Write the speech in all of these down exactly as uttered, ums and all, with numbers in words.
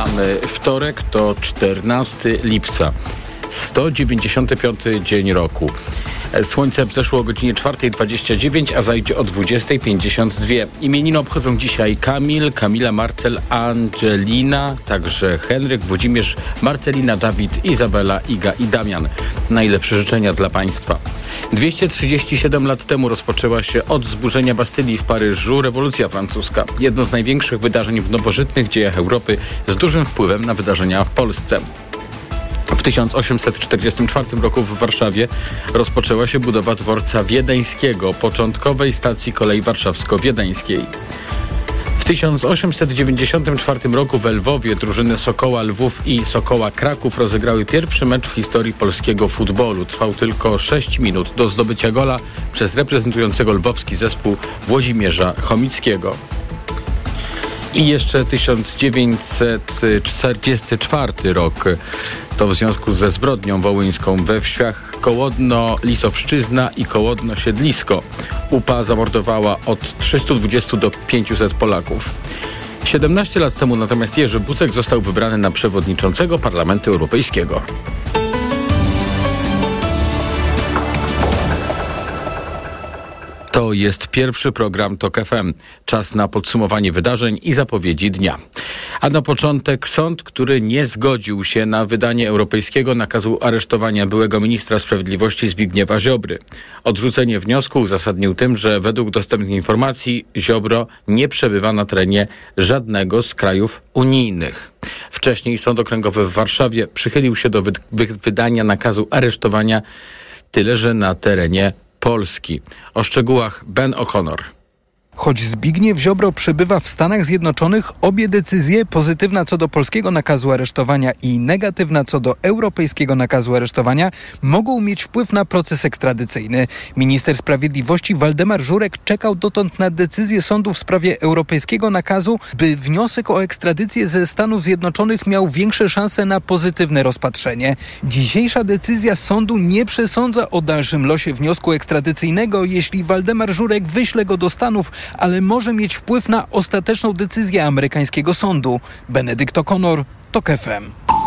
Mamy wtorek, to czternastego lipca, sto dziewięćdziesiąty piąty dzień roku. Słońce wzeszło o godzinie czwartej dwadzieścia dziewięć, a zajdzie o dwudziestej pięćdziesiąt dwa. Imieniny obchodzą dzisiaj Kamil, Kamila, Marcel, Angelina, także Henryk, Włodzimierz, Marcelina, Dawid, Izabela, Iga i Damian. Najlepsze życzenia dla Państwa. dwieście trzydzieści siedem lat temu rozpoczęła się od zburzenia Bastylii w Paryżu rewolucja francuska. Jedno z największych wydarzeń w nowożytnych dziejach Europy z dużym wpływem na wydarzenia w Polsce. W tysiąc osiemset czterdziestym czwartym roku w Warszawie rozpoczęła się budowa dworca wiedeńskiego, początkowej stacji kolei warszawsko-wiedeńskiej. W tysiąc osiemset dziewięćdziesiątym czwartym roku w Lwowie drużyny Sokoła Lwów i Sokoła Kraków rozegrały pierwszy mecz w historii polskiego futbolu. Trwał tylko sześć minut do zdobycia gola przez reprezentującego lwowski zespół Włodzimierza Chomickiego. I jeszcze tysiąc dziewięćset czterdziesty czwarty rok. To w związku ze zbrodnią wołyńską we wsiach Kołodno-Lisowszczyzna i Kołodno-Siedlisko. U P A zamordowała od trzystu dwudziestu do pięciuset Polaków. siedemnaście lat temu natomiast Jerzy Buzek został wybrany na przewodniczącego Parlamentu Europejskiego. To jest pierwszy program TOK F M. Czas na podsumowanie wydarzeń i zapowiedzi dnia. A na początek sąd, który nie zgodził się na wydanie europejskiego nakazu aresztowania byłego ministra sprawiedliwości Zbigniewa Ziobry. Odrzucenie wniosku uzasadnił tym, że według dostępnych informacji Ziobro nie przebywa na terenie żadnego z krajów unijnych. Wcześniej Sąd Okręgowy w Warszawie przychylił się do wy- wy- wydania nakazu aresztowania, tyle że na terenie Polski. O szczegółach Ben O'Connor. Choć Zbigniew Ziobro przebywa w Stanach Zjednoczonych, obie decyzje, pozytywna co do polskiego nakazu aresztowania i negatywna co do europejskiego nakazu aresztowania, mogą mieć wpływ na proces ekstradycyjny. Minister Sprawiedliwości Waldemar Żurek czekał dotąd na decyzję sądu w sprawie europejskiego nakazu, by wniosek o ekstradycję ze Stanów Zjednoczonych miał większe szanse na pozytywne rozpatrzenie. Dzisiejsza decyzja sądu nie przesądza o dalszym losie wniosku ekstradycyjnego, jeśli Waldemar Żurek wyśle go do Stanów, ale może mieć wpływ na ostateczną decyzję amerykańskiego sądu. Benedykt O'Connor, TOK F M.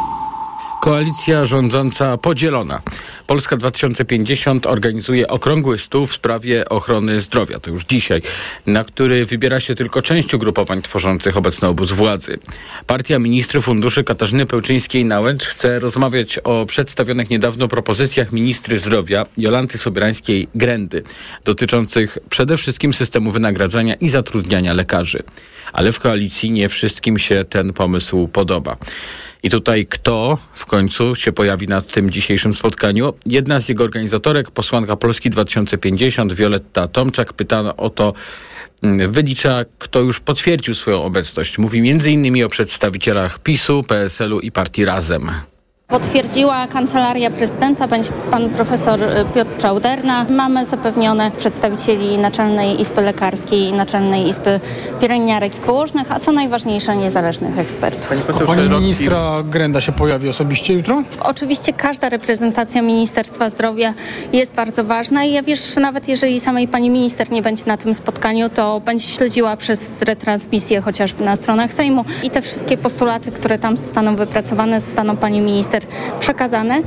Koalicja rządząca podzielona. Polska dwa tysiące pięćdziesiąt organizuje okrągły stół w sprawie ochrony zdrowia. To już dzisiaj, na który wybiera się tylko część ugrupowań tworzących obecny obóz władzy. Partia Ministrów Funduszy Katarzyny Pełczyńskiej-Nałęcz chce rozmawiać o przedstawionych niedawno propozycjach ministry zdrowia Jolanty Sobierańskiej-Grendy dotyczących przede wszystkim systemu wynagradzania i zatrudniania lekarzy. Ale w koalicji nie wszystkim się ten pomysł podoba. I tutaj kto w końcu się pojawi na tym dzisiejszym spotkaniu? Jedna z jego organizatorek, posłanka Polski dwa tysiące pięćdziesiąt, Wioletta Tomczak, pytana o to, wylicza, kto już potwierdził swoją obecność. Mówi między innymi o przedstawicielach PiSu, P S L u i partii Razem. Potwierdziła Kancelaria Prezydenta, będzie pan profesor Piotr Czauderna. Mamy zapewnione przedstawicieli Naczelnej Izby Lekarskiej i Naczelnej Izby Pielęgniarek i Położnych, a co najważniejsze niezależnych ekspertów. Pani poseł, pani ministra Grenda się pojawi osobiście jutro? Oczywiście każda reprezentacja Ministerstwa Zdrowia jest bardzo ważna i ja wiesz, że nawet jeżeli samej pani minister nie będzie na tym spotkaniu, to będzie śledziła przez retransmisję chociażby na stronach Sejmu i te wszystkie postulaty, które tam zostaną wypracowane, zostaną pani minister przekazane.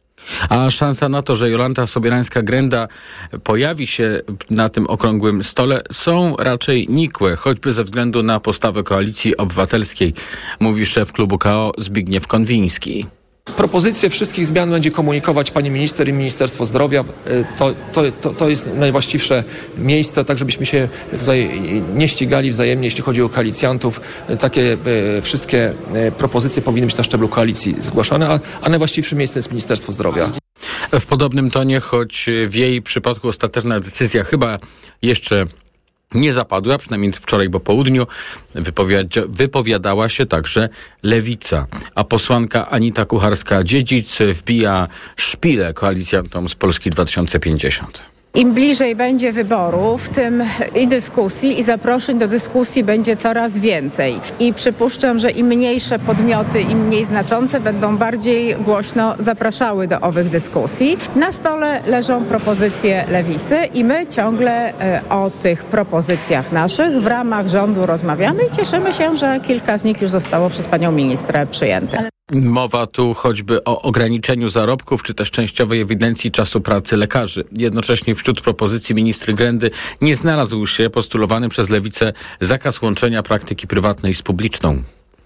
A szansa na to, że Jolanta Sobierańska-Grenda pojawi się na tym okrągłym stole, są raczej nikłe, choćby ze względu na postawę Koalicji Obywatelskiej, mówi szef klubu K O Zbigniew Konwiński. Propozycje wszystkich zmian będzie komunikować pani minister i Ministerstwo Zdrowia. To, to, to, to jest najwłaściwsze miejsce, tak żebyśmy się tutaj nie ścigali wzajemnie, jeśli chodzi o koalicjantów. Takie e, wszystkie e, propozycje powinny być na szczeblu koalicji zgłaszane, a, a najwłaściwszym miejscem jest Ministerstwo Zdrowia. W podobnym tonie, choć w jej przypadku ostateczna decyzja chyba jeszcze nie zapadła, przynajmniej wczoraj po południu, wypowiada- wypowiadała się także Lewica. A posłanka Anita Kucharska-Dziedzic wbija szpilę koalicjantom z Polski dwa tysiące pięćdziesiąt. Im bliżej będzie wyborów, tym i dyskusji, i zaproszeń do dyskusji będzie coraz więcej. I przypuszczam, że im mniejsze podmioty, im mniej znaczące będą bardziej głośno zapraszały do owych dyskusji. Na stole leżą propozycje Lewicy i my ciągle o tych propozycjach naszych w ramach rządu rozmawiamy i cieszymy się, że kilka z nich już zostało przez panią ministrę przyjęte. Mowa tu choćby o ograniczeniu zarobków, czy też częściowej ewidencji czasu pracy lekarzy. Jednocześnie wśród propozycji ministry Grendy nie znalazł się postulowany przez Lewicę zakaz łączenia praktyki prywatnej z publiczną.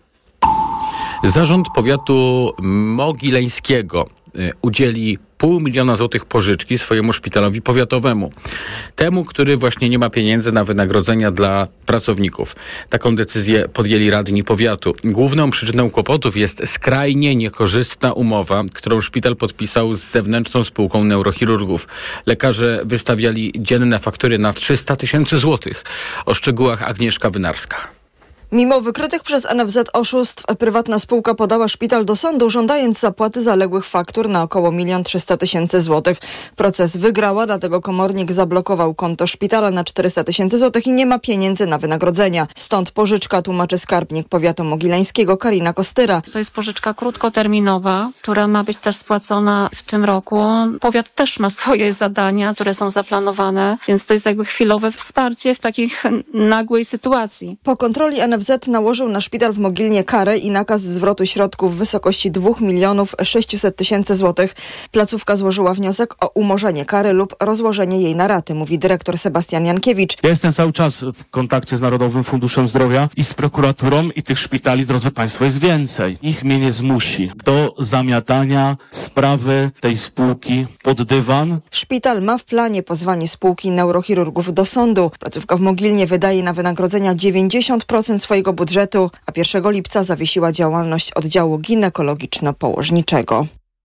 Zarząd powiatu mogileńskiego udzieli pół miliona złotych pożyczki swojemu szpitalowi powiatowemu. Temu, który właśnie nie ma pieniędzy na wynagrodzenia dla pracowników. Taką decyzję podjęli radni powiatu. Główną przyczyną kłopotów jest skrajnie niekorzystna umowa, którą szpital podpisał z zewnętrzną spółką neurochirurgów. Lekarze wystawiali dzienne faktury na trzysta tysięcy złotych. O szczegółach Agnieszka Wynarska. Mimo wykrytych przez N F Z oszustw, prywatna spółka podała szpital do sądu, żądając zapłaty zaległych faktur na około milion trzysta tysięcy złotych. Proces wygrała, dlatego komornik zablokował konto szpitala na czterysta tysięcy złotych i nie ma pieniędzy na wynagrodzenia. Stąd pożyczka, tłumaczy skarbnik powiatu mogileńskiego Karina Kostyra. To jest pożyczka krótkoterminowa, która ma być też spłacona w tym roku. Powiat też ma swoje zadania, które są zaplanowane, więc to jest jakby chwilowe wsparcie w takiej nagłej sytuacji. Po kontroli N F Z nałożył na szpital w Mogilnie karę i nakaz zwrotu środków w wysokości dwóch milionów sześciuset tysięcy złotych. Placówka złożyła wniosek o umorzenie kary lub rozłożenie jej na raty, mówi dyrektor Sebastian Jankiewicz. Ja jestem cały czas w kontakcie z Narodowym Funduszem Zdrowia i z prokuraturą i tych szpitali, drodzy Państwo, jest więcej. Nikt mnie nie zmusi do zamiatania sprawy tej spółki pod dywan. Szpital ma w planie pozwanie spółki neurochirurgów do sądu. Placówka w Mogilnie wydaje na wynagrodzenia dziewięćdziesiąt procent swojego budżetu, a pierwszego lipca zawiesiła działalność oddziału ginekologiczno-położniczego.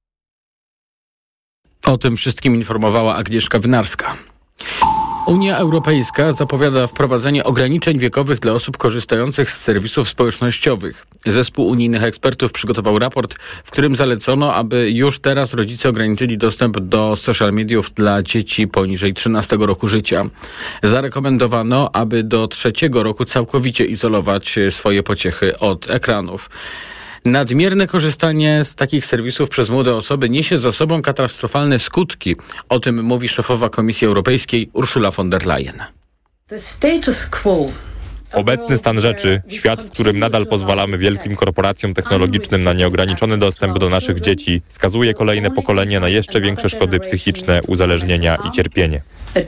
O tym wszystkim informowała Agnieszka Wynarska. Unia Europejska zapowiada wprowadzenie ograniczeń wiekowych dla osób korzystających z serwisów społecznościowych. Zespół unijnych ekspertów przygotował raport, w którym zalecono, aby już teraz rodzice ograniczyli dostęp do social mediów dla dzieci poniżej trzynastego roku życia. Zarekomendowano, aby do trzeciego roku całkowicie izolować swoje pociechy od ekranów. Nadmierne korzystanie z takich serwisów przez młode osoby niesie za sobą katastrofalne skutki. O tym mówi szefowa Komisji Europejskiej Ursula von der Leyen. The status quo. Obecny stan rzeczy, świat, w którym nadal pozwalamy wielkim korporacjom technologicznym na nieograniczony dostęp do naszych dzieci, skazuje kolejne pokolenie na jeszcze większe szkody psychiczne, uzależnienia i cierpienie.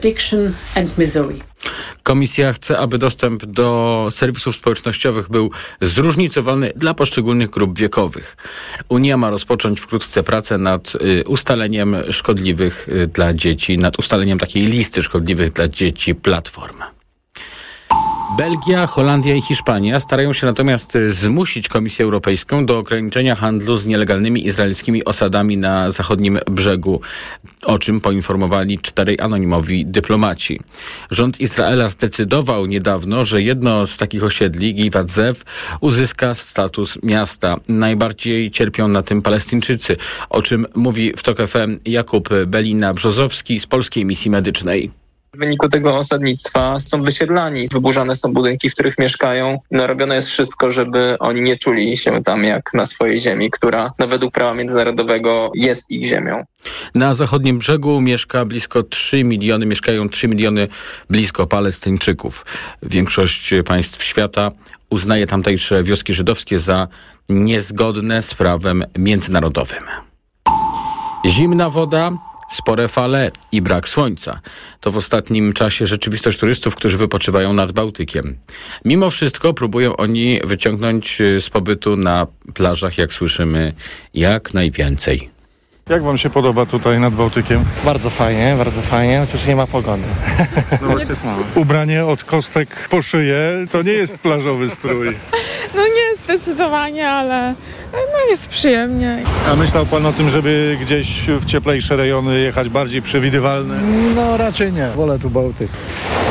Komisja chce, aby dostęp do serwisów społecznościowych był zróżnicowany dla poszczególnych grup wiekowych. Unia ma rozpocząć wkrótce pracę nad y, ustaleniem szkodliwych y, dla dzieci, nad ustaleniem takiej listy szkodliwych dla dzieci platform. Belgia, Holandia i Hiszpania starają się natomiast zmusić Komisję Europejską do ograniczenia handlu z nielegalnymi izraelskimi osadami na zachodnim brzegu, o czym poinformowali czterej anonimowi dyplomaci. Rząd Izraela zdecydował niedawno, że jedno z takich osiedli, Givat Zev, uzyska status miasta. Najbardziej cierpią na tym Palestyńczycy, o czym mówi w TOK F M Jakub Belina-Brzozowski z Polskiej Misji Medycznej. W wyniku tego osadnictwa są wysiedlani, wyburzane są budynki, w których mieszkają. No, robione jest wszystko, żeby oni nie czuli się tam jak na swojej ziemi, która no, według prawa międzynarodowego jest ich ziemią. Na zachodnim brzegu mieszka blisko trzy miliony, mieszkają trzy miliony blisko Palestyńczyków. Większość państw świata uznaje tamtejsze wioski żydowskie za niezgodne z prawem międzynarodowym. Zimna woda, spore fale i brak słońca. To w ostatnim czasie rzeczywistość turystów, którzy wypoczywają nad Bałtykiem. Mimo wszystko próbują oni wyciągnąć z pobytu na plażach, jak słyszymy, jak najwięcej. Jak wam się podoba tutaj nad Bałtykiem? Bardzo fajnie, bardzo fajnie, chociaż nie ma pogody. No właśnie, ubranie od kostek po szyję to nie jest plażowy strój. No nie zdecydowanie, ale no jest przyjemnie. A myślał pan o tym, żeby gdzieś w cieplejsze rejony jechać, bardziej przewidywalne? No raczej nie, wolę tu Bałtyk.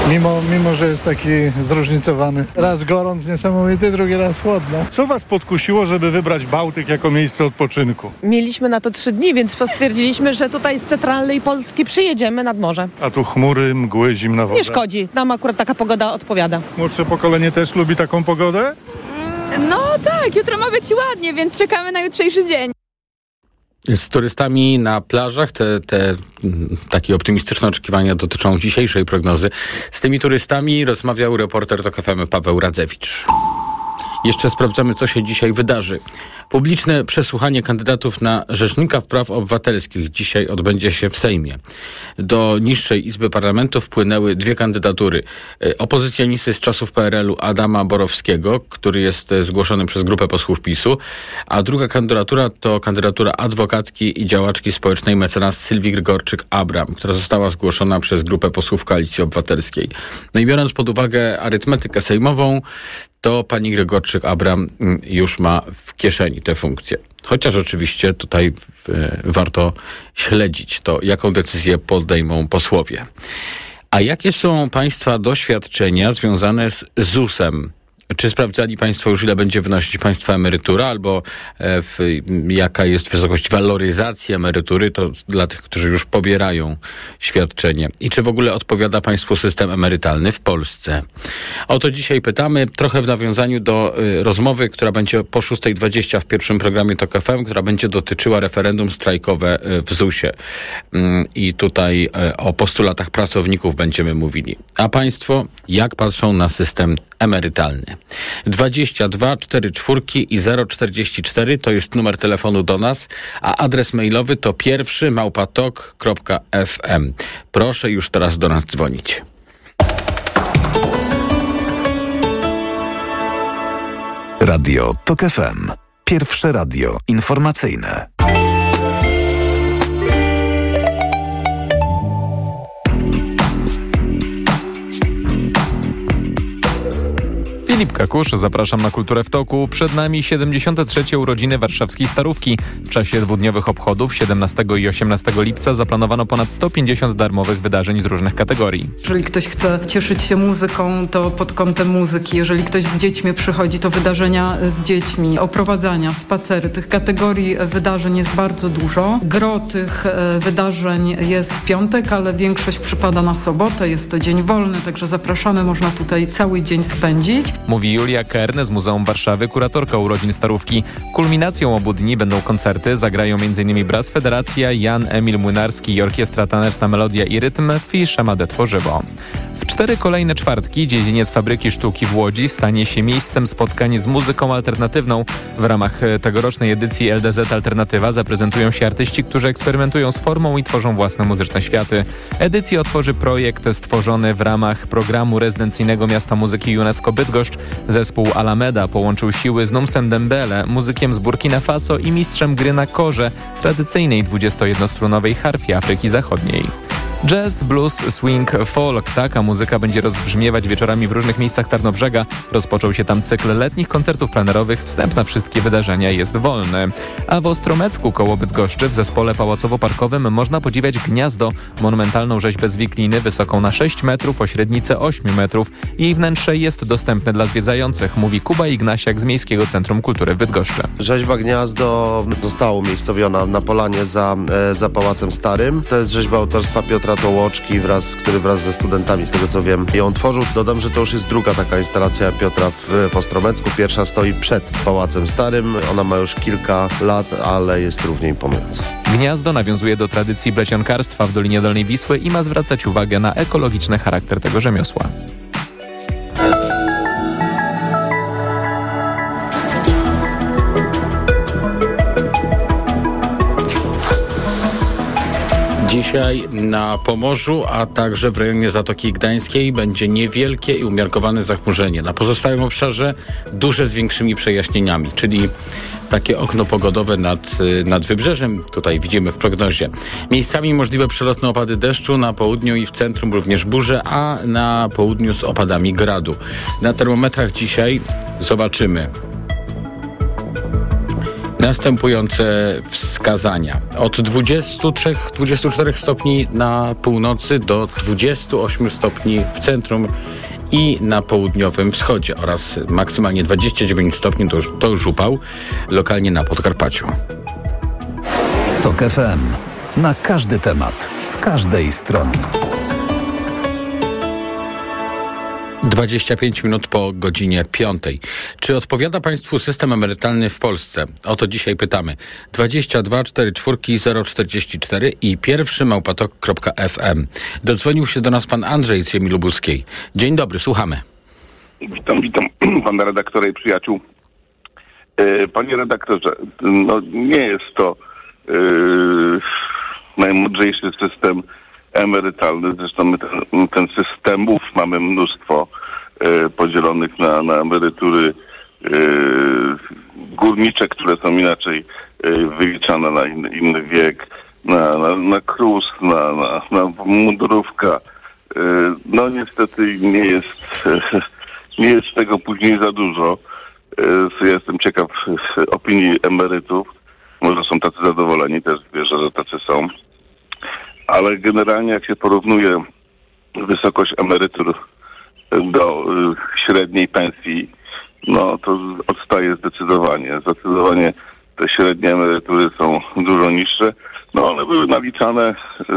Mimo, mimo, że jest taki zróżnicowany. Raz gorąc niesamowity, drugi raz chłodno. Co was podkusiło, żeby wybrać Bałtyk jako miejsce odpoczynku? Mieliśmy na to trzy dni, więc stwierdziliśmy, że tutaj z centralnej Polski przyjedziemy nad morze. A tu chmury, mgły, zimna woda. Nie szkodzi, nam akurat taka pogoda odpowiada. Młodsze pokolenie też lubi taką pogodę? No tak, jutro ma być ładnie, więc czekamy na jutrzejszy dzień. Z turystami na plażach te, te takie optymistyczne oczekiwania dotyczą dzisiejszej prognozy. Z tymi turystami rozmawiał reporter TOK F M Paweł Radzewicz. Jeszcze sprawdzamy, co się dzisiaj wydarzy. Publiczne przesłuchanie kandydatów na Rzecznika Praw Obywatelskich dzisiaj odbędzie się w Sejmie. Do niższej Izby Parlamentu wpłynęły dwie kandydatury. Opozycjonisty z czasów P R L-u Adama Borowskiego, który jest zgłoszony przez grupę posłów PiSu, a druga kandydatura to kandydatura adwokatki i działaczki społecznej mecenas Sylwii Grygorczyk-Abram, która została zgłoszona przez grupę posłów Koalicji Obywatelskiej. No i biorąc pod uwagę arytmetykę sejmową, to pani Grygorczyk-Abram już ma w kieszeni tę funkcję. Chociaż oczywiście tutaj y, warto śledzić to, jaką decyzję podejmą posłowie. A jakie są państwa doświadczenia związane z Z U S-em? Czy sprawdzali państwo już, ile będzie wynosić państwa emerytura, albo e, w, jaka jest wysokość waloryzacji emerytury, to dla tych, którzy już pobierają świadczenie. I czy w ogóle odpowiada państwu system emerytalny w Polsce? O to dzisiaj pytamy, trochę w nawiązaniu do y, rozmowy, która będzie po szósta dwadzieścia w pierwszym programie TOK F M, która będzie dotyczyła referendum strajkowe y, w Z U S-ie. Y, I tutaj y, o postulatach pracowników będziemy mówili. A państwo, jak patrzą na system emerytalny? dwadzieścia dwa czterdzieści cztery i zero czterdzieści cztery to jest numer telefonu do nas, a adres mailowy to pierwszy małpa tok kropka f m. Proszę już teraz do nas dzwonić. Radio TOK F M. Pierwsze radio informacyjne. Filip Kakusz, zapraszam na Kulturę w Toku. Przed nami siedemdziesiąte trzecie urodziny warszawskiej Starówki. W czasie dwudniowych obchodów siedemnastego i osiemnastego lipca zaplanowano ponad sto pięćdziesiąt darmowych wydarzeń z różnych kategorii. Jeżeli ktoś chce cieszyć się muzyką, to pod kątem muzyki. Jeżeli ktoś z dziećmi przychodzi, to wydarzenia z dziećmi, oprowadzania, spacery. Tych kategorii wydarzeń jest bardzo dużo. Gro tych wydarzeń jest w piątek, ale większość przypada na sobotę. Jest to dzień wolny, także zapraszamy. Można tutaj cały dzień spędzić. Mówi Julia Kern z Muzeum Warszawy, kuratorka urodzin Starówki. Kulminacją obu dni będą koncerty. Zagrają m.in. Brass Federacja, Jan Emil Młynarski i Orkiestra Taneczna Melodia i Rytm, Fiszemadę Tworzywo. W cztery kolejne czwartki dziedziniec Fabryki Sztuki w Łodzi stanie się miejscem spotkań z muzyką alternatywną. W ramach tegorocznej edycji L D Z Alternatywa zaprezentują się artyści, którzy eksperymentują z formą i tworzą własne muzyczne światy. Edycję otworzy projekt stworzony w ramach programu rezydencyjnego Miasta Muzyki UNESCO Bydgoszcz. Zespół Alameda połączył siły z Numsem Dembele, muzykiem z Burkina Faso i mistrzem gry na korze, tradycyjnej dwudziestojednostrunowej harfie Afryki Zachodniej. Jazz, blues, swing, folk. Taka muzyka będzie rozbrzmiewać wieczorami w różnych miejscach Tarnobrzega. Rozpoczął się tam cykl letnich koncertów plenerowych. Wstęp na wszystkie wydarzenia jest wolny. A w Ostromecku koło Bydgoszczy w zespole pałacowo-parkowym można podziwiać Gniazdo, monumentalną rzeźbę z wikliny wysoką na sześć metrów o średnicy ośmiu metrów. Jej wnętrze jest dostępne dla zwiedzających, mówi Kuba Ignasiak z Miejskiego Centrum Kultury w Bydgoszczy. Rzeźba Gniazdo została umiejscowiona na polanie za, za Pałacem Starym. To jest rzeźba autorstwa Piotra Tołoczki, wraz, który wraz ze studentami, z tego co wiem, ją tworzył. Dodam, że to już jest druga taka instalacja Piotra w, w Ostromecku. Pierwsza stoi przed Pałacem Starym. Ona ma już kilka lat, ale jest równie imponująca. Gniazdo nawiązuje do tradycji plecionkarstwa w Dolinie Dolnej Wisły i ma zwracać uwagę na ekologiczny charakter tego rzemiosła. Dzisiaj na Pomorzu, a także w rejonie Zatoki Gdańskiej będzie niewielkie i umiarkowane zachmurzenie. Na pozostałym obszarze duże z większymi przejaśnieniami, czyli takie okno pogodowe nad, nad wybrzeżem. Tutaj widzimy w prognozie. Miejscami możliwe przelotne opady deszczu, na południu i w centrum również burze, a na południu z opadami gradu. Na termometrach dzisiaj zobaczymy. następujące wskazania. Od dwudziestu trzech do dwudziestu czterech stopni na północy do dwudziestu ośmiu stopni w centrum i na południowym wschodzie oraz maksymalnie dwadzieścia dziewięć stopni to już, to już upał, lokalnie na Podkarpaciu. TOK F M. Na każdy temat, z każdej strony. dwadzieścia pięć minut po godzinie piątej. Czy odpowiada Państwu system emerytalny w Polsce? O to dzisiaj pytamy. dwadzieścia dwa czterdzieści cztery zero czterdzieści cztery i pierwszy małpatok kropka f m. Dodzwonił się do nas pan Andrzej z ziemi lubuskiej. Dzień dobry, słuchamy. Witam, witam pana redaktora i przyjaciół. E, panie redaktorze, no nie jest to e, najmądrzejszy system emerytalny. Zresztą my ten, ten systemów mamy mnóstwo e, podzielonych na, na emerytury e, górnicze, które są inaczej e, wyliczane na inny, inny wiek, na, na, na krus, na, na, na mundurówka. E, no niestety nie jest, e, nie jest tego później za dużo. E, ja jestem ciekaw opinii emerytów. Może są tacy zadowoleni, też wierzę, że tacy są. Ale generalnie jak się porównuje wysokość emerytur do y, średniej pensji, no to odstaje zdecydowanie. Zdecydowanie te średnie emerytury są dużo niższe. No one były naliczane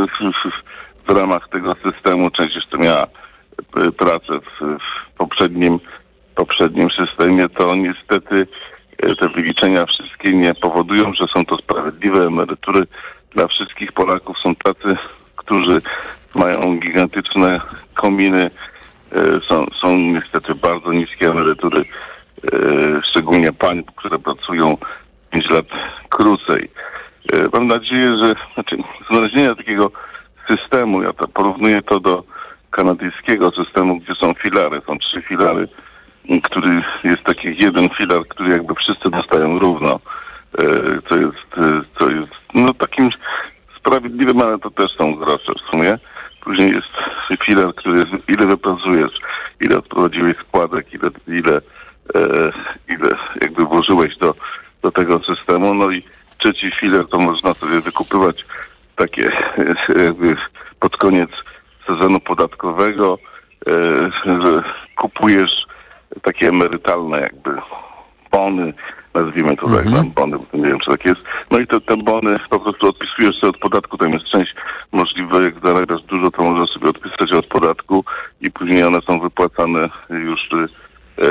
w, w ramach tego systemu. Część jeszcze miała y, pracę w, w poprzednim, poprzednim systemie. To niestety y, te wyliczenia wszystkie nie powodują, że są to sprawiedliwe emerytury. Dla wszystkich Polaków są tacy, którzy mają gigantyczne kominy, e, są, są niestety bardzo niskie emerytury, e, szczególnie pań, które pracują pięć lat krócej. E, mam nadzieję, że znaczy, znalezienie takiego systemu, ja to porównuję to do kanadyjskiego systemu, gdzie są filary, są trzy filary, który jest taki jeden filar, który jakby wszyscy dostają równo. To jest, to jest no takim sprawiedliwym, ale to też są grosze w sumie. Później jest filar, który jest, ile wypracujesz, ile odprowadziłeś składek, ile, ile, e, ile jakby włożyłeś do, do tego systemu. No i trzeci filar to można sobie wykupywać takie jakby pod koniec sezonu podatkowego, e, że kupujesz takie emerytalne jakby bony, nazwijmy to tak, mm-hmm. bony, nie wiem czy tak jest. No i te, te bony po prostu odpisujesz sobie od podatku, tam jest część możliwa, jak zarabiasz dużo, to możesz sobie odpisać od podatku i później one są wypłacane już e,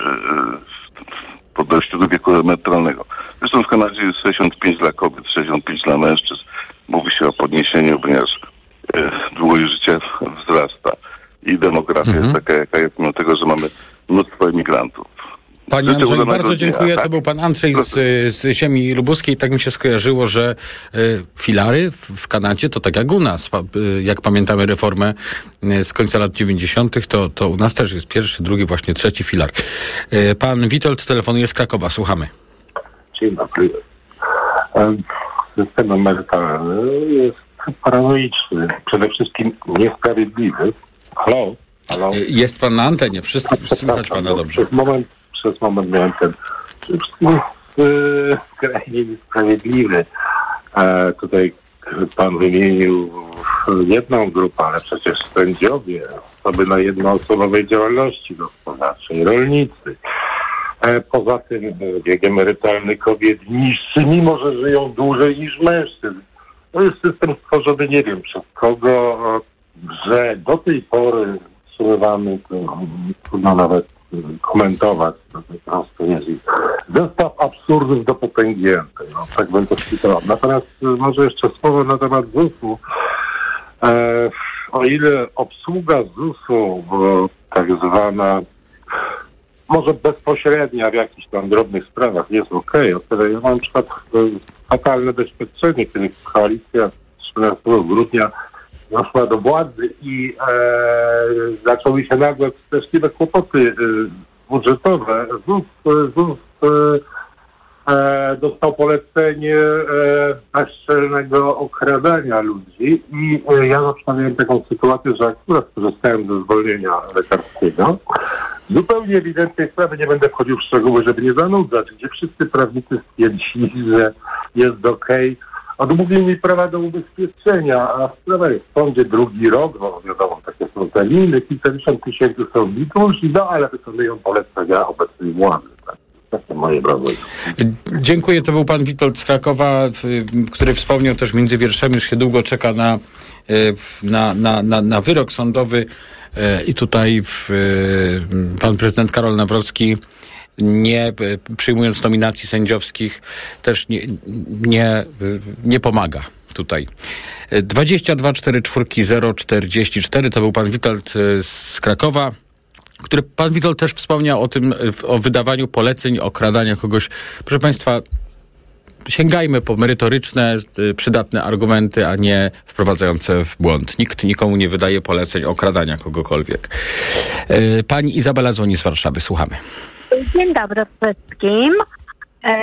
po dojściu do wieku emerytalnego. Zresztą w Kanadzie jest sześćdziesiąt pięć dla kobiet, sześćdziesiąt pięć dla mężczyzn. Mówi się o podniesieniu, ponieważ e, długość życia wzrasta i demografia mm-hmm. jest taka, jaka jest, mimo tego, że mamy mnóstwo emigrantów. Panie Andrzej, bardzo dziękuję. To był pan Andrzej z, z ziemi lubuskiej. Tak mi się skojarzyło, że y, filary w, w Kanadzie to tak jak u nas. Pa, y, jak pamiętamy reformę y, z końca lat dziewięćdziesiątych, to, to u nas też jest pierwszy, drugi, właśnie trzeci filar. Y, pan Witold telefonuje z Krakowa. Słuchamy. Dzień dobry. System emerytalny jest paranoiczny. Przede wszystkim niesprawiedliwy. Halo? Halo? Jest pan na antenie. Wszyscy słychać pana dobrze. Przez moment Przez moment miałem ten skrajnie niesprawiedliwy. E, tutaj pan wymienił jedną grupę, ale przecież sędziowie, osoby na jednoosobowej działalności gospodarczej, rolnicy. E, poza tym wiek emerytalny kobiet niższy, mimo że żyją dłużej niż mężczyzn. To jest system stworzony nie wiem przez kogo, że do tej pory utrzymywamy, trudno nawet komentować, to po prostu jest zestaw absurdów do potęgiętej, no, tak bym to czytał. Natomiast może jeszcze słowo na temat zusu. E, o ile obsługa zusu, bo tak zwana, może bezpośrednia w jakichś tam drobnych sprawach jest okej, okay. O tyle ja mam na przykład fatalne doświadczenie, kiedy koalicja trzynastego grudnia doszła do władzy i e, zaczęły się nagle straszliwe kłopoty e, budżetowe. ZUS, ZUS e, e, dostał polecenie e, bezczelnego okradania ludzi i e, ja na przykład miałem taką sytuację, że akurat skorzystałem ze zwolnienia lekarskiego. Zupełnie ewidentnej sprawy, nie będę wchodził w szczegóły, żeby nie zanudzać, gdzie wszyscy prawnicy stwierdzili, że jest okej. Odmówili mi prawa do ubezpieczenia, a sprawa jest w sądzie drugi rok, bo wiadomo, takie są terminy, kilkadziesiąt tysięcy są litrów, no ale wykonują polecenia obecnej władzy. Tak? Takie moje brawo. Dziękuję, to był pan Witold z Krakowa, który wspomniał też między wierszami, że się długo czeka na, na, na, na, na wyrok sądowy i tutaj w, pan prezydent Karol Nawrocki, nie przyjmując nominacji sędziowskich, też nie, nie, nie pomaga tutaj. dwadzieścia dwa czterdzieści cztery zero czterdzieści cztery to był pan Witold z Krakowa, który pan Witold też wspomniał o tym, o wydawaniu poleceń, o kradaniu kogoś. Proszę państwa, sięgajmy po merytoryczne, przydatne argumenty, a nie wprowadzające w błąd. Nikt nikomu nie wydaje poleceń o kradania kogokolwiek. Pani Izabela dzwoni z Warszawy. Słuchamy. Dzień dobry wszystkim. E,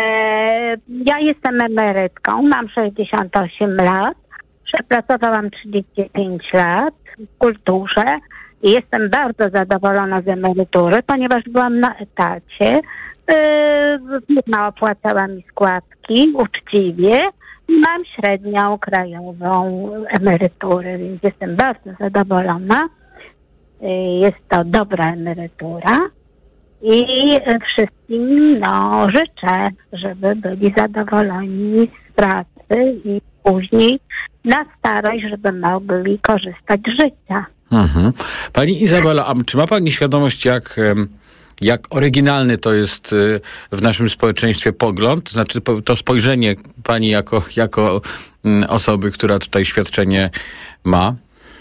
ja jestem emerytką, mam sześćdziesiąt osiem lat, przepracowałam trzydzieści pięć lat w kulturze i jestem bardzo zadowolona z emerytury, ponieważ byłam na etacie. E, firma opłacała mi składki uczciwie i mam średnią krajową emeryturę, więc jestem bardzo zadowolona. E, jest to dobra emerytura. I wszystkim no, życzę, żeby byli zadowoleni z pracy i później na starość, żeby mogli korzystać z życia. Mhm. Pani Izabela, a czy ma pani świadomość, jak, jak oryginalny to jest w naszym społeczeństwie pogląd? Znaczy to spojrzenie pani jako, jako osoby, która tutaj świadczenie ma?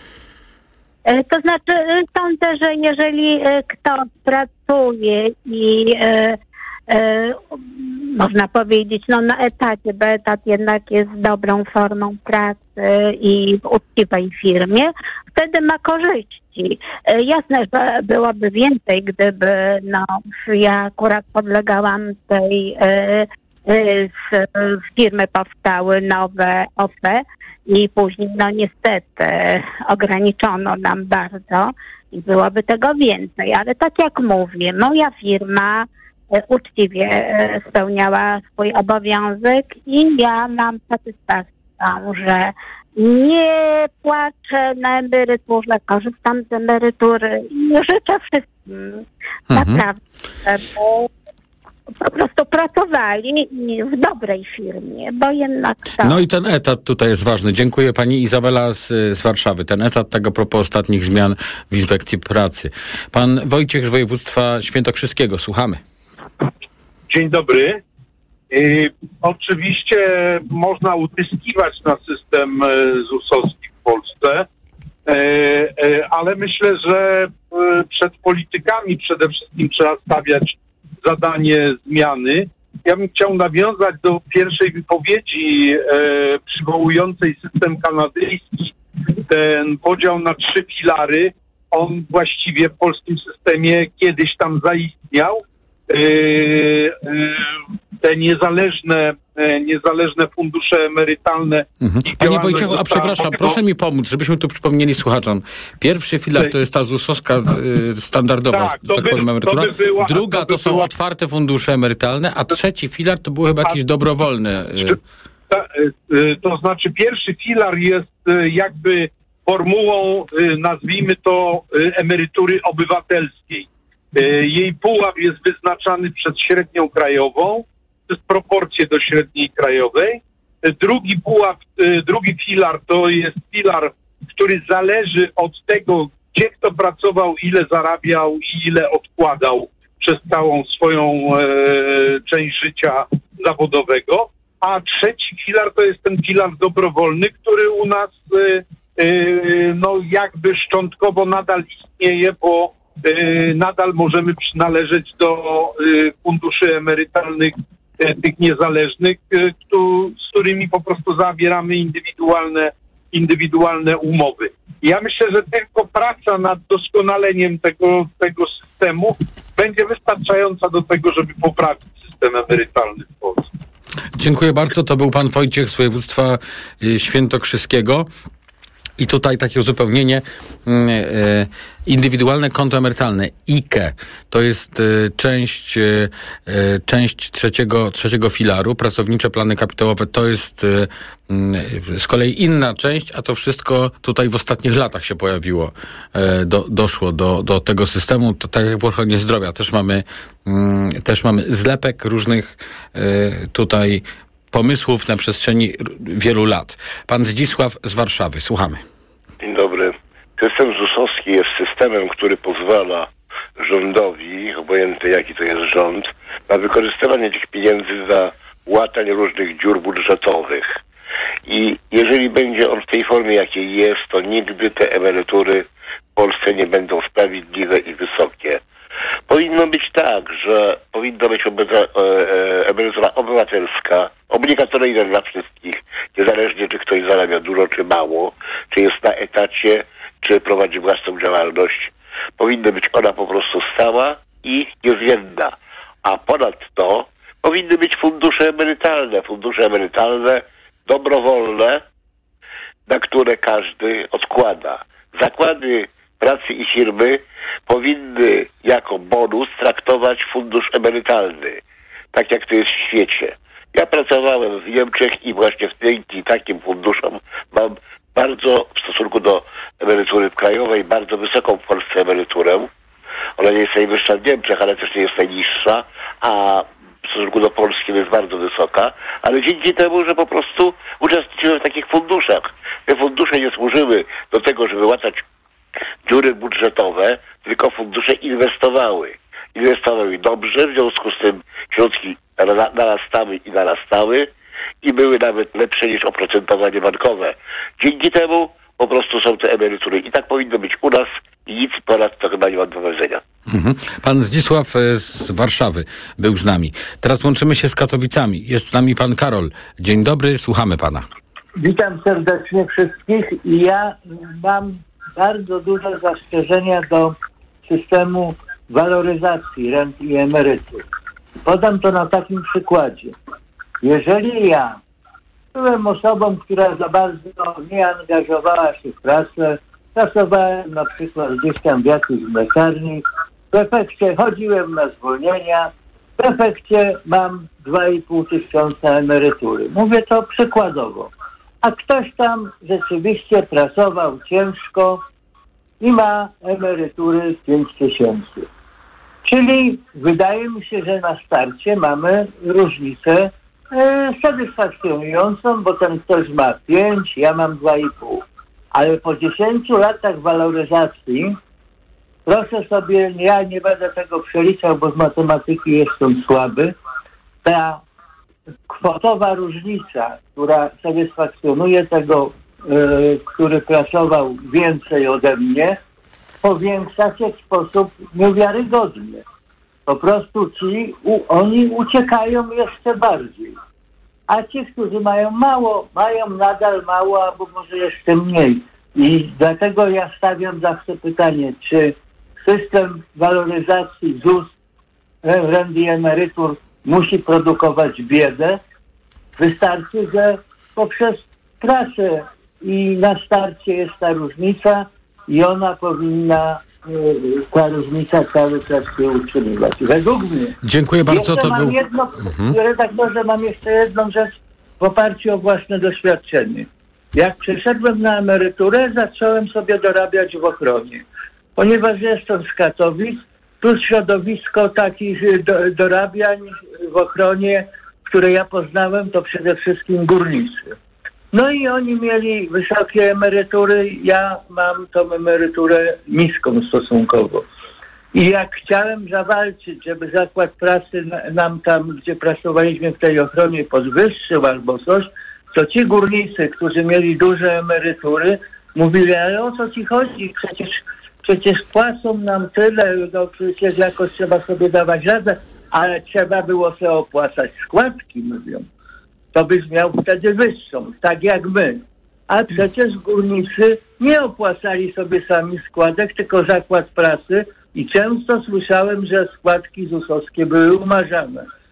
To znaczy, sądzę, że jeżeli ktoś pracuje i e, e, można powiedzieć, no na etacie, bo etat jednak jest dobrą formą pracy i w uczciwej firmie, wtedy ma korzyści. E, jasne, że byłoby więcej, gdyby no, ja akurat podlegałam tej e, e, z, z firmy powstały nowe O F E, i później, no niestety, ograniczono nam bardzo i byłoby tego więcej. Ale tak jak mówię, moja firma e, uczciwie e, spełniała swój obowiązek i ja mam satysfakcję, że nie płaczę na emeryturze, korzystam z emerytury i życzę wszystkim mhm. naprawdę, bo po prostu pracowali w dobrej firmie, bo jednak to... No i ten etat tutaj jest ważny. Dziękuję pani Izabela z, z Warszawy. Ten etat, tak a propos ostatnich zmian w Inspekcji Pracy. Pan Wojciech z województwa świętokrzyskiego. Słuchamy. Dzień dobry. Yy, oczywiście można utyskiwać na system zusowski w Polsce, yy, yy, ale myślę, że yy, przed politykami przede wszystkim trzeba stawiać zadanie zmiany. Ja bym chciał nawiązać do pierwszej wypowiedzi e, przywołującej system kanadyjski. Ten podział na trzy filary, on właściwie w polskim systemie kiedyś tam zaistniał. E, e, te niezależne, e, niezależne fundusze emerytalne. Mhm. Panie Wojciechu, a przepraszam, proszę mi pomóc, żebyśmy tu przypomnieli słuchaczom. Pierwszy filar to jest ta zusowska y, standardowa, tak, to tak by, powiem, emerytura. To by była, Druga to, by to są była... otwarte fundusze emerytalne, a trzeci filar to były chyba jakieś dobrowolne. Y... Ta, y, to znaczy pierwszy filar jest y, jakby formułą, y, nazwijmy to, y, emerytury obywatelskiej. Jej pułap jest wyznaczany przez średnią krajową, to jest proporcje do średniej krajowej. Drugi pułap, drugi filar to jest filar, który zależy od tego, gdzie kto pracował, ile zarabiał i ile odkładał przez całą swoją e, część życia zawodowego. A trzeci filar to jest ten filar dobrowolny, który u nas e, e, no jakby szczątkowo nadal istnieje, bo nadal możemy przynależeć do funduszy emerytalnych tych niezależnych, z którymi po prostu zawieramy indywidualne, indywidualne umowy. Ja myślę, że tylko praca nad doskonaleniem tego, tego systemu będzie wystarczająca do tego, żeby poprawić system system emerytalny w Polsce. Dziękuję bardzo. To był pan Wojciech z województwa świętokrzyskiego. I tutaj takie uzupełnienie, indywidualne konto emerytalne, I K E, to jest część, część trzeciego, trzeciego filaru, pracownicze plany kapitałowe to jest z kolei inna część, a to wszystko tutaj w ostatnich latach się pojawiło, do, doszło do, do tego systemu. To tak jak w ochronie zdrowia, też mamy, też mamy zlepek różnych tutaj pomysłów na przestrzeni wielu lat. Pan Zdzisław z Warszawy. Słuchamy. Dzień dobry. System zusowski jest systemem, który pozwala rządowi, obojętnie jaki to jest rząd, na wykorzystywanie tych pieniędzy za łatanie różnych dziur budżetowych. I jeżeli będzie on w tej formie, jakiej jest, to nigdy te emerytury w Polsce nie będą sprawiedliwe i wysokie. Powinno być tak, że powinna być emerytura obywatelska, obligatoryjna dla wszystkich, niezależnie czy ktoś zarabia dużo czy mało, czy jest na etacie, czy prowadzi własną działalność. Powinna być ona po prostu stała i niezmienna. A ponadto powinny być fundusze emerytalne, fundusze emerytalne dobrowolne, na które każdy odkłada. Zakłady pracy i firmy powinny jako bonus traktować fundusz emerytalny, tak jak to jest w świecie. Ja pracowałem w Niemczech i właśnie dzięki takim funduszom mam bardzo, w stosunku do emerytury krajowej, bardzo wysoką w Polsce emeryturę. Ona nie jest najwyższa w Niemczech, ale też nie jest najniższa, a w stosunku do Polski jest bardzo wysoka, ale dzięki temu, że po prostu uczestniczyłem w takich funduszach. Te fundusze nie służyły do tego, żeby łatać dziury budżetowe, tylko fundusze inwestowały. Inwestowały dobrze, w związku z tym środki narastały i narastały i były nawet lepsze niż oprocentowanie bankowe. Dzięki temu po prostu są te emerytury. I tak powinno być u nas i nic ponad to chyba nie ma do powiedzenia. Mhm. Pan Zdzisław z Warszawy był z nami. Teraz łączymy się z Katowicami. Jest z nami pan Karol. Dzień dobry, słuchamy pana. Witam serdecznie wszystkich i ja mam bardzo duże zastrzeżenia do systemu waloryzacji rent i emerytur. Podam to na takim przykładzie. Jeżeli ja byłem osobą, która za bardzo nie angażowała się w pracę, pracowałem na przykład gdzieś tam w jakiejś mleczarni, w efekcie chodziłem na zwolnienia, w efekcie mam dwa i pół tysiąca emerytury. Mówię to przykładowo. A ktoś tam rzeczywiście pracował ciężko i ma emerytury pięć tysięcy. Czyli wydaje mi się, że na starcie mamy różnicę e, satysfakcjonującą, bo ten ktoś ma pięć, ja mam dwa i pół. Ale po dziesięciu latach waloryzacji, proszę sobie, ja nie będę tego przeliczał, bo z matematyki jestem słaby, ta kwotowa różnica, która satysfakcjonuje tego, yy, który pracował więcej ode mnie, powiększa się w sposób niewiarygodny. Po prostu ci, u, oni uciekają jeszcze bardziej. A ci, którzy mają mało, mają nadal mało, albo może jeszcze mniej. I dlatego ja stawiam zawsze pytanie, czy system waloryzacji Z U S, rent i emerytur musi produkować biedę. Wystarczy, że poprzez pracę i na starcie jest ta różnica i ona powinna, ta różnica cały czas się utrzymywać. Według mnie. Dziękuję bardzo. Jeszcze to mam był... jedno, mhm. redaktorze, mam jeszcze jedną rzecz w oparciu o własne doświadczenie. Jak przeszedłem na emeryturę, zacząłem sobie dorabiać w ochronie. Ponieważ jestem z Katowic, plus środowisko takich do, dorabiań w ochronie, które ja poznałem, to przede wszystkim górnicy. No i oni mieli wysokie emerytury, ja mam tą emeryturę niską stosunkowo. I jak chciałem zawalczyć, żeby zakład pracy nam tam, gdzie pracowaliśmy w tej ochronie, podwyższył albo coś, to ci górnicy, którzy mieli duże emerytury, mówili, ale o co ci chodzi? Przecież Przecież płacą nam tyle, no przecież jakoś trzeba sobie dawać radę, ale trzeba było sobie opłacać składki, mówią. To byś miał wtedy wyższą, tak jak my. A przecież górnicy nie opłacali sobie sami składek, tylko zakład pracy i często słyszałem, że składki Z U S-owskie były umarzane.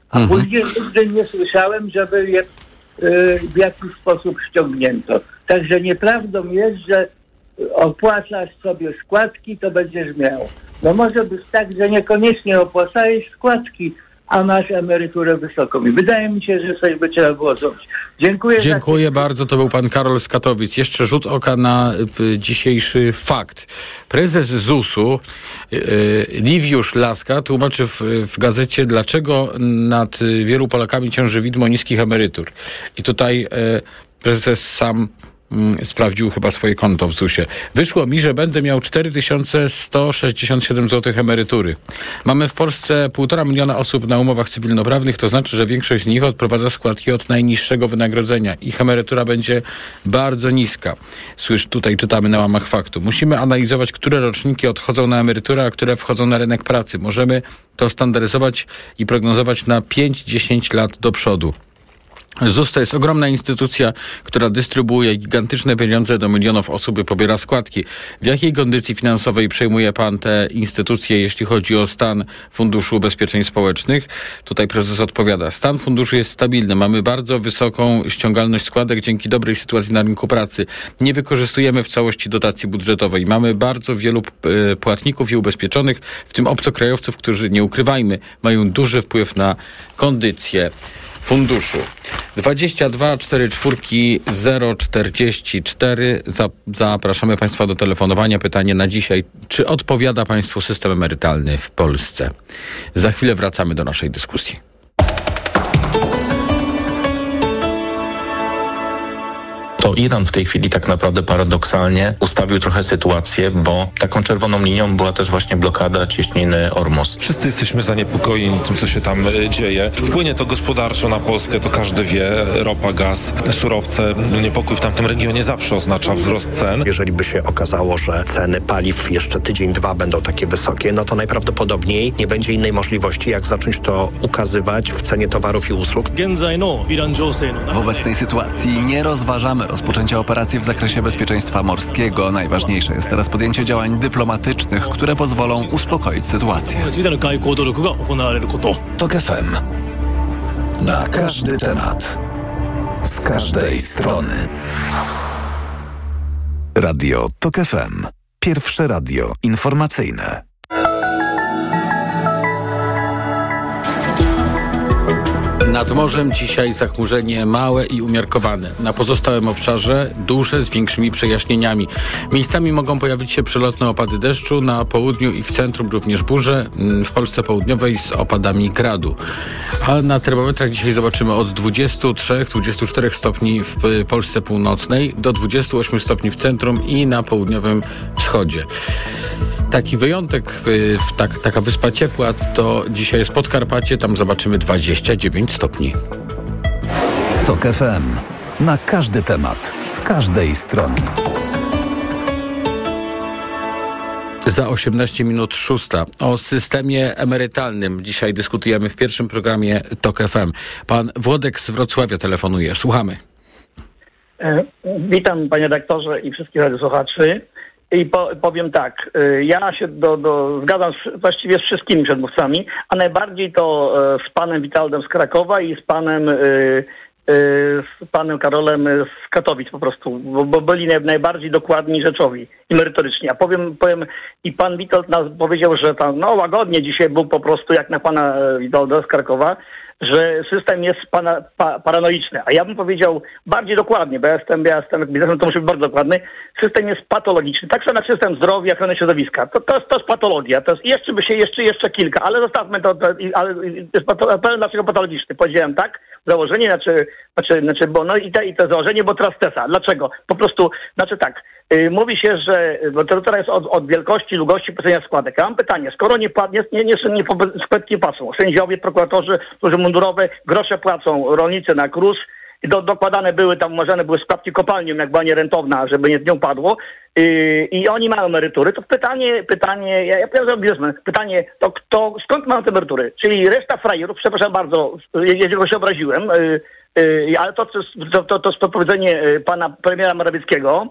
a Mhm. później nigdy nie słyszałem, żeby je y, w jakiś sposób ściągnięto. Także nieprawdą jest, że opłacasz sobie składki, to będziesz miał. No może być tak, że niekoniecznie opłacałeś składki, a masz emeryturę wysoką. I wydaje mi się, że coś by trzeba było zrobić. Dziękuję. Dziękuję za... bardzo. To był pan Karol z Katowic. Jeszcze rzut oka na y, dzisiejszy fakt. Prezes zusu y, Liwiusz Laska tłumaczy w, w gazecie, dlaczego nad wielu Polakami ciąży widmo niskich emerytur. I tutaj y, prezes sam sprawdził chyba swoje konto w zusie. Wyszło mi, że będę miał cztery tysiące sto sześćdziesiąt siedem złotych emerytury. Mamy w Polsce półtora miliona osób na umowach cywilnoprawnych, to znaczy, że większość z nich odprowadza składki od najniższego wynagrodzenia. Ich emerytura będzie bardzo niska. Słysz, tutaj czytamy na łamach faktu. Musimy analizować, które roczniki odchodzą na emeryturę, a które wchodzą na rynek pracy. Możemy to standaryzować i prognozować na pięć do dziesięciu lat do przodu. ZUS to jest ogromna instytucja, która dystrybuuje gigantyczne pieniądze do milionów osób i pobiera składki. W jakiej kondycji finansowej przejmuje pan te instytucje, jeśli chodzi o stan Funduszu Ubezpieczeń Społecznych? Tutaj prezes odpowiada. Stan funduszu jest stabilny. Mamy bardzo wysoką ściągalność składek dzięki dobrej sytuacji na rynku pracy. Nie wykorzystujemy w całości dotacji budżetowej. Mamy bardzo wielu płatników i ubezpieczonych, w tym obcokrajowców, którzy, nie ukrywajmy, mają duży wpływ na kondycję funduszu. dwadzieścia dwa czterdzieści cztery zero czterdzieści cztery. Zapraszamy Państwa do telefonowania. Pytanie na dzisiaj. Czy odpowiada Państwu system emerytalny w Polsce? Za chwilę wracamy do naszej dyskusji. To Iran w tej chwili tak naprawdę paradoksalnie ustawił trochę sytuację, bo taką czerwoną linią była też właśnie blokada cieśniny Ormus. Wszyscy jesteśmy zaniepokojeni tym, co się tam y, dzieje. Wpłynie to gospodarczo na Polskę, to każdy wie. Ropa, gaz, surowce. Niepokój w tamtym regionie zawsze oznacza wzrost cen. Jeżeli by się okazało, że ceny paliw jeszcze tydzień, dwa będą takie wysokie, no to najprawdopodobniej nie będzie innej możliwości, jak zacząć to ukazywać w cenie towarów i usług. W obecnej sytuacji nie rozważamy rozpoczęcia operacji w zakresie bezpieczeństwa morskiego. Najważniejsze jest teraz podjęcie działań dyplomatycznych, które pozwolą uspokoić sytuację. TOK F M. Na każdy temat. Z każdej strony. Radio TOK F M. Pierwsze radio informacyjne. Nad morzem dzisiaj zachmurzenie małe i umiarkowane. Na pozostałym obszarze duże z większymi przejaśnieniami. Miejscami mogą pojawić się przelotne opady deszczu, na południu i w centrum również burze, w Polsce południowej z opadami gradu. A na termometrach dzisiaj zobaczymy od dwudziestu trzech do dwudziestu czterech stopni w Polsce północnej do dwudziestu ośmiu stopni w centrum i na południowym wschodzie. Taki wyjątek, w, tak, taka wyspa ciepła to dzisiaj jest Podkarpacie, tam zobaczymy dwadzieścia dziewięć stopni. TOK F M. Na każdy temat, z każdej strony. Za osiemnaście minut szósta. O systemie emerytalnym dzisiaj dyskutujemy w pierwszym programie TOK F M. Pan Włodek z Wrocławia telefonuje. Słuchamy. E, witam panie redaktorze i wszystkich radiosłuchaczy. I po, powiem tak, y, ja się do, do, zgadzam z, właściwie z wszystkimi przedmówcami, a najbardziej to y, z panem Witoldem z Krakowa i z panem, y, y, z panem Karolem z Katowic po prostu, bo, bo byli naj, najbardziej dokładni, rzeczowi i merytoryczni. A powiem, powiem i pan Witold nas powiedział, że tam no łagodnie dzisiaj był po prostu jak na pana Witolda z Krakowa, że system jest pana, pa, paranoiczny. A ja bym powiedział bardziej dokładnie, bo ja jestem, ja jestem jak biznesem, to muszę być bardzo dokładny. System jest patologiczny. Tak samo jak system zdrowia, ochrony środowiska. To, to, jest, to jest patologia. To jest, jeszcze by się, jeszcze, jeszcze kilka, ale zostawmy to, to ale jest pato, powiem dlaczego patologiczny. Powiedziałem tak, założenie, znaczy, znaczy, znaczy bo no i te, i te założenie, bo teraz tesa. Dlaczego? Po prostu, znaczy tak, yy, mówi się, że, bo to teraz jest od, od wielkości, długości płacenia składek. Ja mam pytanie, skoro nie, nie, nie, nie, nie składki płacą, sędziowie, prokuratorzy, służby mundurowe, grosze płacą, rolnicy na K R U S, do, dokładane były tam, umarzane były składki kopalnią, jak była nierentowna, żeby nie z nią padło, yy, i oni mają emerytury, to pytanie, pytanie, ja, ja powiem biznesmen, pytanie, to kto, skąd mają te emerytury? Czyli reszta frajerów, przepraszam bardzo, jeżeli się obraziłem, yy, yy, ale to, to, to, to jest powiedzenie pana premiera Morawieckiego,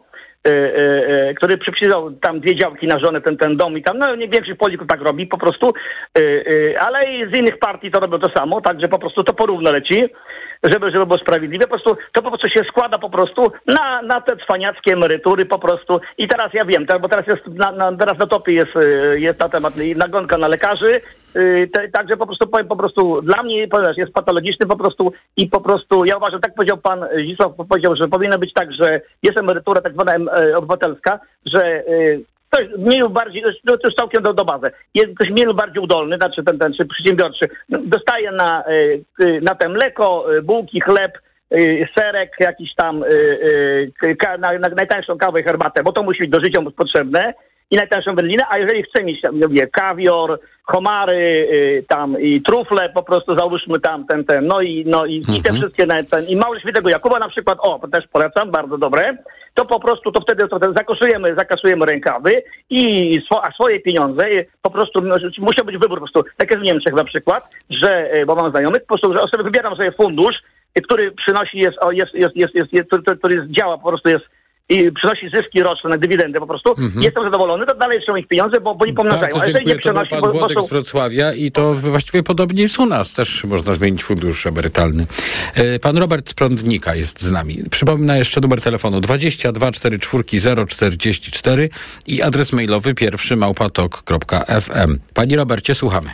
y, y, który przypisał tam dwie działki na żonę, ten, ten dom i tam, no nie większość polityków tak robi po prostu, y, y, ale i z innych partii to robią to samo, także po prostu to porówno leci, żeby, żeby było sprawiedliwe. Po prostu to po prostu się składa po prostu na, na te cwaniackie emerytury po prostu. I teraz ja wiem, tak, bo teraz jest na, na, teraz na topie jest, jest na temat nagonka na lekarzy, yy, te, także po prostu powiem po prostu dla mnie ponieważ jest patologiczny po prostu i po prostu ja uważam, tak powiedział pan Zdzisław, powiedział, że powinno być tak, że jest emerytura tak zwana e, obywatelska, że yy, ktoś mniej lub bardziej, to już całkiem do, do bazy, jest ktoś mniej lub bardziej udolny, znaczy ten, ten czy przedsiębiorczy, dostaje na, na te mleko, bułki, chleb, serek, jakiś tam, na, na najtańszą kawę i herbatę, bo to musi być do życia potrzebne i najtańszą wędlinę, a jeżeli chce mieć, mówię, kawior, homary, tam i trufle, po prostu załóżmy tam ten, ten, no i, no i, mhm. i te wszystkie, ten, i Mały Świętego Jakuba na przykład, o, to też polecam, bardzo dobre, to po prostu, to wtedy, to wtedy zakasujemy, zakasujemy rękawy i swo, a swoje pieniądze, po prostu no, musiał być wybór po prostu, tak jest w Niemczech na przykład, że, bo mam znajomych, po prostu, że sobie wybieram sobie fundusz, który przynosi, jest, jest, jest, jest, jest, jest który, który jest, działa, po prostu jest i przynosi zyski roczne na dywidendę po prostu, mhm. jestem zadowolony, to dalej trzeba ich pieniądze, bo, bo nie pomnażają. Bardzo dziękuję, to był pan bo, Włodek bo są... z Wrocławia i to właściwie podobnie jest u nas, też można zmienić fundusz emerytalny. Pan Robert z Prądnika jest z nami. Przypomnę jeszcze numer telefonu dwadzieścia dwa czterdzieści cztery zero czterdzieści cztery i adres mailowy pierwszy małpa tok kropka f m. Panie Robercie, słuchamy.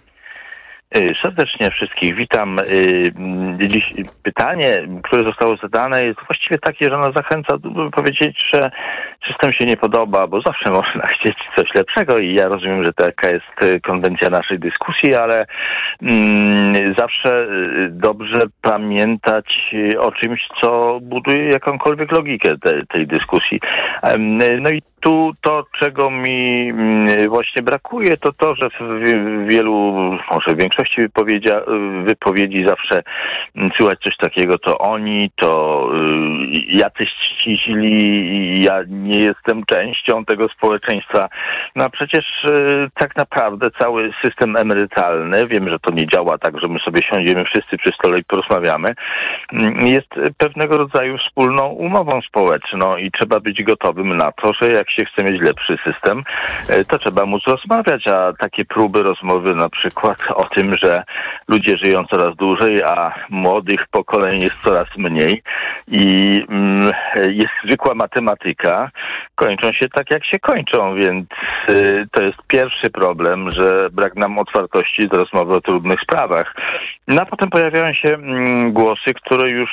Serdecznie wszystkich witam. Dziś pytanie, które zostało zadane, jest właściwie takie, że ono zachęca, by powiedzieć, że system się nie podoba, bo zawsze można chcieć coś lepszego i ja rozumiem, że taka jest konwencja naszej dyskusji, ale mm, zawsze dobrze pamiętać o czymś, co buduje jakąkolwiek logikę te, tej dyskusji. No i tu to, czego mi właśnie brakuje, to to, że w wielu, może w większości wypowiedzi, wypowiedzi zawsze słychać coś takiego, to oni, to jacyś ci źli, ja nie jestem częścią tego społeczeństwa. No a przecież tak naprawdę cały system emerytalny, wiem, że to nie działa tak, że my sobie siądziemy wszyscy przy stole i porozmawiamy, jest pewnego rodzaju wspólną umową społeczną i trzeba być gotowym na to, że jak się chce mieć lepszy system, to trzeba móc rozmawiać, a takie próby rozmowy na przykład o tym, że ludzie żyją coraz dłużej, a młodych pokoleń jest coraz mniej i mm, jest zwykła matematyka, kończą się tak, jak się kończą, więc y, to jest pierwszy problem, że brak nam otwartości do rozmowy o trudnych sprawach. No a potem pojawiają się mm, głosy, które już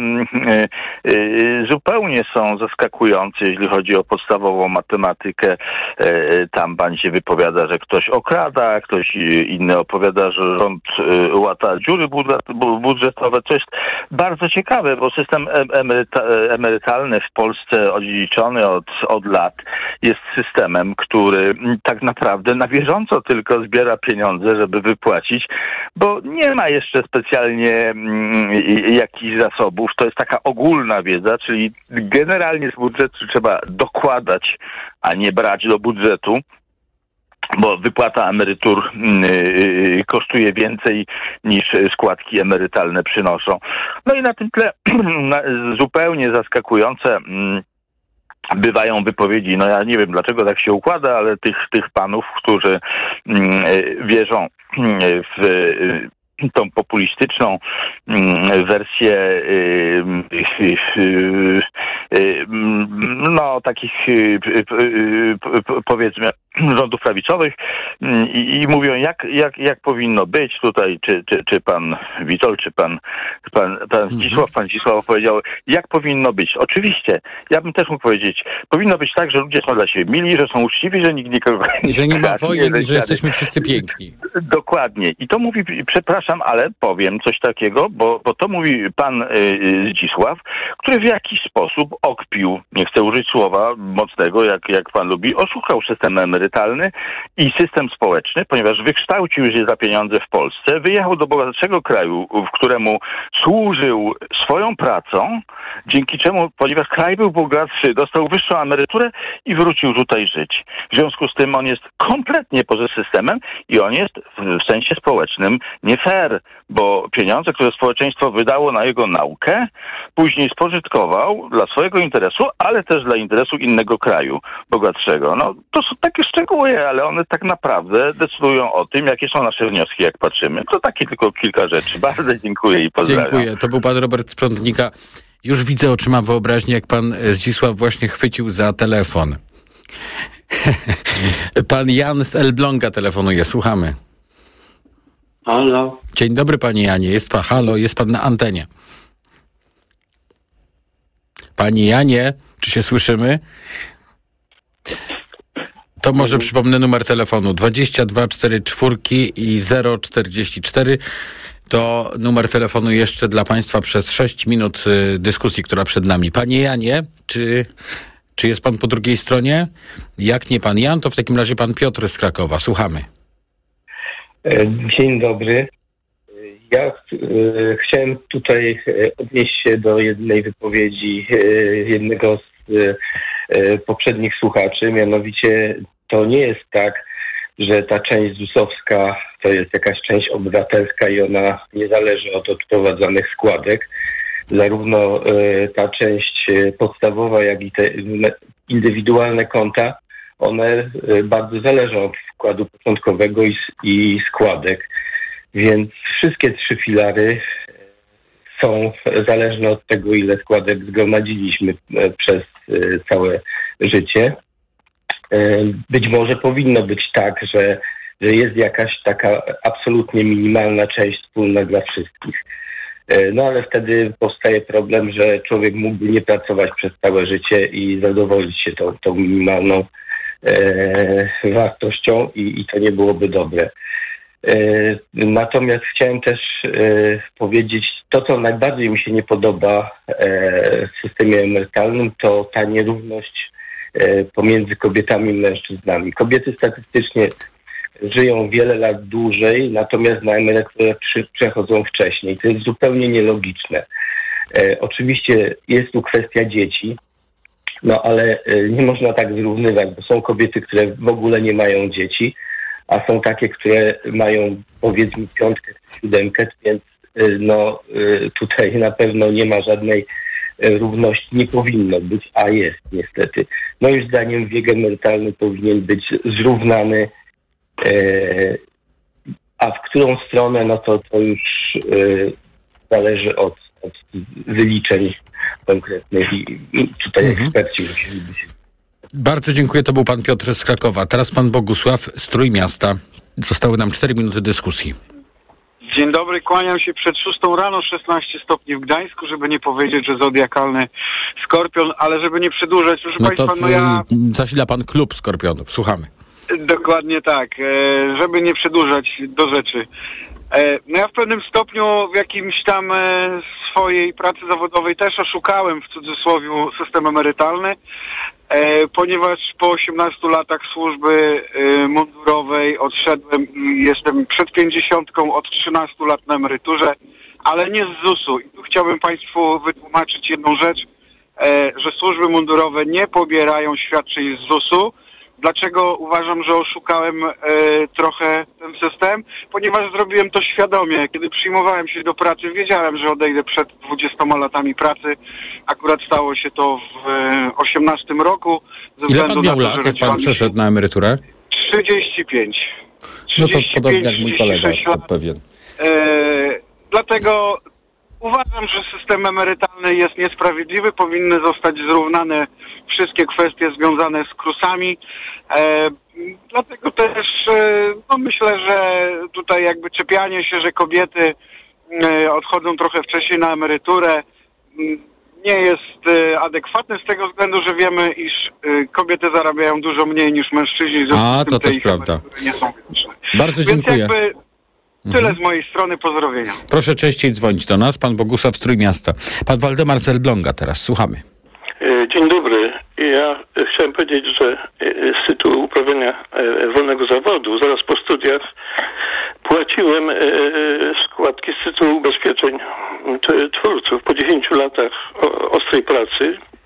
y, y, zupełnie są zaskakujące, jeśli chodzi o podstawową matematykę. Y, tam pan się wypowiada, że ktoś okrada, ktoś inny opowiada, że rząd y, łata dziury budżetowe. To jest bardzo ciekawe, bo system emeryta, emerytalny w Polsce odziedziczony od, od lat jest systemem, który tak naprawdę na bieżąco tylko zbiera pieniądze, żeby wypłacić, bo nie ma jeszcze specjalnie mm, jakichś zasobów. To jest taka ogólna wiedza, czyli generalnie z budżetu trzeba dokładać, a nie brać do budżetu, bo wypłata emerytur yy, kosztuje więcej niż składki emerytalne przynoszą. No i na tym tle zupełnie zaskakujące yy, bywają wypowiedzi, no ja nie wiem dlaczego tak się układa, ale tych, tych panów, którzy yy, wierzą yy, w yy, tą populistyczną wersję no takich powiedzmy rządów prawicowych i, i mówią jak, jak, jak powinno być tutaj, czy, czy, czy pan Witold, czy pan, pan, pan Zdzisław, pan Zdzisław powiedział, jak powinno być. Oczywiście, ja bym też mógł powiedzieć, powinno być tak, że ludzie są dla siebie mili, że są uczciwi, że nikt nikogo nie że nie ma wojen i że jesteśmy wszyscy piękni. Dokładnie. I to mówi, przepraszam, ale powiem coś takiego, bo, bo to mówi pan y, Zdzisław, który w jakiś sposób okpił, nie chcę użyć słowa mocnego, jak, jak pan lubi, oszukał system emerytalny i system społeczny, ponieważ wykształcił się za pieniądze w Polsce, wyjechał do bogatszego kraju, w któremu służył swoją pracą, dzięki czemu, ponieważ kraj był bogatszy, dostał wyższą emeryturę i wrócił tutaj żyć. W związku z tym on jest kompletnie poza systemem i on jest w sensie społecznym nie fair, bo pieniądze, które społeczeństwo wydało na jego naukę, później spożytkował dla swojego interesu, ale też dla interesu innego kraju bogatszego. No, to są takie szczegóły, ale one tak naprawdę decydują o tym, jakie są nasze wnioski, jak patrzymy. To takie tylko kilka rzeczy. Bardzo dziękuję i pozdrawiam. Dziękuję. To był pan Robert z Prądnika. Już widzę oczyma wyobraźnię, jak pan Zdzisław właśnie chwycił za telefon. Pan Jan z Elbląga telefonuje. Słuchamy. Halo. Dzień dobry, panie Janie. Jest pan, halo, jest pan na antenie. Panie Janie, czy się słyszymy? To może przypomnę numer telefonu dwadzieścia dwa czterdzieści cztery i zero czterdzieści cztery. To numer telefonu jeszcze dla państwa przez sześć minut y, dyskusji, która przed nami. Panie Janie, czy, czy jest pan po drugiej stronie? Jak nie pan Jan, to w takim razie pan Piotr z Krakowa. Słuchamy. Dzień dobry. Ja e, chciałem tutaj odnieść się do jednej wypowiedzi e, jednego z e, poprzednich słuchaczy, mianowicie to nie jest tak, że ta część zusowska to jest jakaś część obywatelska i ona nie zależy od odprowadzanych składek. Zarówno e, ta część podstawowa, jak i te indywidualne konta, one bardzo zależą od wkładu początkowego i, i składek. Więc wszystkie trzy filary są zależne od tego, ile składek zgromadziliśmy przez całe życie. Być może powinno być tak, że, że jest jakaś taka absolutnie minimalna część wspólna dla wszystkich. No ale wtedy powstaje problem, że człowiek mógłby nie pracować przez całe życie i zadowolić się tą, tą minimalną e, wartością i, i to nie byłoby dobre. E, natomiast chciałem też e, powiedzieć, to co najbardziej mi się nie podoba e, w systemie emerytalnym, to ta nierówność e, pomiędzy kobietami i mężczyznami. Kobiety statystycznie żyją wiele lat dłużej, natomiast na emeryturę przy, przechodzą wcześniej. To jest zupełnie nielogiczne. E, oczywiście jest tu kwestia dzieci, no ale e, nie można tak zrównywać, bo są kobiety, które w ogóle nie mają dzieci, a są takie, które mają powiedzmy piątkę, siódemkę, więc e, no e, tutaj na pewno nie ma żadnej e, równości. Nie powinno być, a jest niestety. Moim zdaniem wiek emerytalny powinien być zrównany, e, a w którą stronę, no to, to już e, zależy od, od wyliczeń konkretnych i, i tutaj mhm. eksperci musieliby się... Bardzo dziękuję, to był pan Piotr z Krakowa. Teraz pan Bogusław z Trójmiasta. Zostały nam cztery minuty dyskusji. Dzień dobry, kłaniam się przed szóstą rano, szesnaście stopni w Gdańsku, żeby nie powiedzieć, że zodiakalny Skorpion, ale żeby nie przedłużać, proszę No państwa, to w, no ja... zasila pan klub Skorpionów. Słuchamy. Dokładnie tak, e, żeby nie przedłużać do rzeczy. E, no ja w pewnym stopniu w jakimś tam e, swojej pracy zawodowej też oszukałem w cudzysłowie system emerytalny, e, ponieważ po osiemnastu latach służby e, mundurowej odszedłem i jestem przed pięćdziesiątką, od trzynastu lat na emeryturze, ale nie z zusu. I tu chciałbym państwu wytłumaczyć jedną rzecz, e, że służby mundurowe nie pobierają świadczeń z zusu. Dlaczego uważam, że oszukałem e, trochę ten system? Ponieważ zrobiłem to świadomie. Kiedy przyjmowałem się do pracy, wiedziałem, że odejdę przed dwudziestoma latami pracy. Akurat stało się to w e, osiemnastym roku. Ze Ile pan miał na to, lat, jak pan przeszedł na emeryturę? trzydzieści pięć. No to podobnie jak mój kolega, pewien. E, dlatego uważam, że system emerytalny jest niesprawiedliwy. Powinny zostać zrównane wszystkie kwestie związane z krusami. E, dlatego też e, no myślę, że tutaj jakby czepianie się, że kobiety e, odchodzą trochę wcześniej na emeryturę m, nie jest e, adekwatne z tego względu, że wiemy, iż e, kobiety zarabiają dużo mniej niż mężczyźni. A, to też prawda. Nie są widoczne. Bardzo dziękuję. Więc jakby tyle mhm. z mojej strony, pozdrowienia. Proszę częściej dzwonić do nas, pan Bogusław z Trójmiasta. Pan Waldemar z Elbląga teraz, słuchamy. Dzień dobry. Ja chciałem powiedzieć, że z tytułu uprawiania wolnego zawodu zaraz po studiach płaciłem składki z tytułu ubezpieczeń twórców. Po dziesięciu latach ostrej pracy